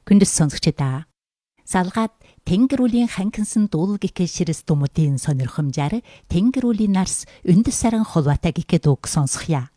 Күндс сонсогчдаа. Салгаад Тэнгэр үлийн ханкинсан дуулал гихэ ширэс думуудын сонирхомжаар Тэнгэр үлийн нарс өндөс саран холбоотой гихэ дууг сонсохъя.